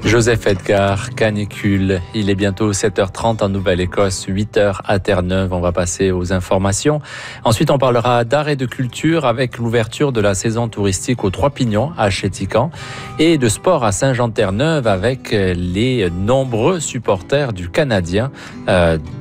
Joseph Edgar, canicule. Il est bientôt 7h30 en Nouvelle-Écosse, 8h à Terre-Neuve. On va passer aux informations. Ensuite, on parlera d'art et de culture avec l'ouverture de la saison touristique aux Trois Pignons à Chéticamp et de sport à Saint-Jean-Terre-Neuve avec les nombreux supporters du Canadien